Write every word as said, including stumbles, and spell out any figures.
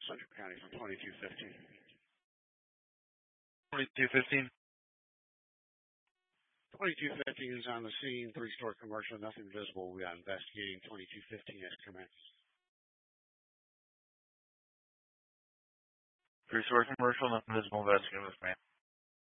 Central County from twenty-two fifteen. twenty-two fifteen. twenty-two fifteen is on the scene. Three-story commercial, nothing visible. We are investigating. twenty-two fifteen has commenced. Three-story commercial, nothing visible. Investigating this man.